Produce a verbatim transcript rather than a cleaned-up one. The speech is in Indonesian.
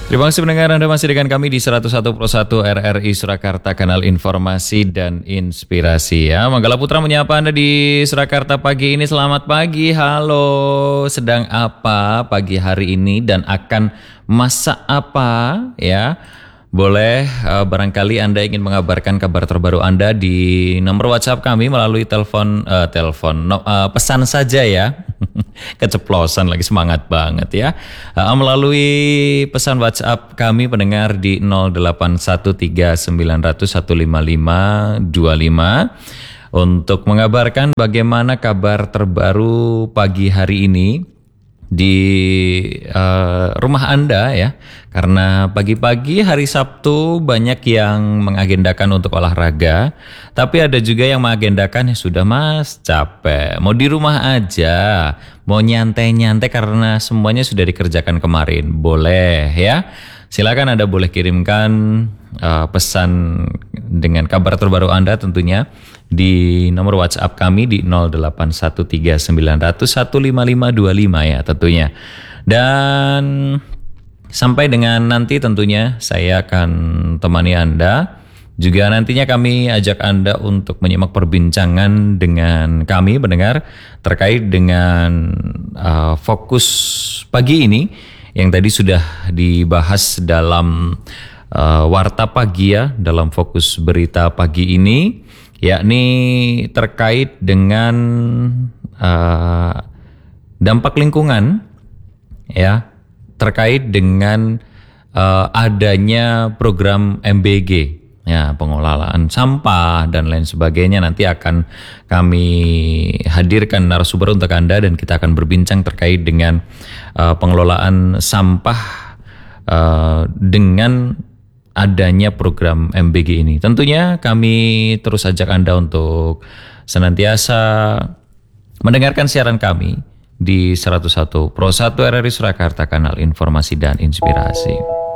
Terima kasih pendengar, Anda masih dengan kami di seratus satu Pro satu R R I Surakarta, kanal informasi dan inspirasi ya. Manggala Putra menyapa Anda di Surakarta pagi ini. Selamat pagi, halo. Sedang apa pagi hari ini dan akan masak apa ya? Boleh uh, barangkali Anda ingin mengabarkan kabar terbaru Anda di nomor WhatsApp kami melalui telepon uh, telepon no, uh, pesan saja ya. Keceplosan lagi, semangat banget ya. Uh, melalui pesan WhatsApp kami pendengar di nol delapan satu tiga sembilan nol nol satu lima lima dua lima untuk mengabarkan bagaimana kabar terbaru pagi hari ini di uh, rumah Anda ya. Karena pagi-pagi hari Sabtu banyak yang mengagendakan untuk olahraga, tapi ada juga yang mengagendakan ya sudah mas capek, mau di rumah aja, mau nyantai-nyantai karena semuanya sudah dikerjakan kemarin. Boleh ya, silakan Anda boleh kirimkan uh, pesan dengan kabar terbaru Anda tentunya di nomor WhatsApp kami di nol delapan satu tiga sembilan nol nol satu lima lima dua lima ya tentunya. Dan sampai dengan nanti tentunya saya akan temani Anda. Juga nantinya kami ajak Anda untuk menyimak perbincangan dengan kami pendengar terkait dengan uh, fokus pagi ini yang tadi sudah dibahas dalam uh, Warta Pagi ya, dalam fokus berita pagi ini, yakni terkait dengan uh, dampak lingkungan ya, terkait dengan uh, adanya program M B G ya, pengelolaan sampah dan lain sebagainya. Nanti akan kami hadirkan narasumber untuk Anda dan kita akan berbincang terkait dengan uh, pengelolaan sampah uh, dengan adanya program M B G ini. Tentunya kami terus ajak Anda untuk senantiasa mendengarkan siaran kami di seratus satu Pro satu R R I Surakarta, kanal informasi dan inspirasi.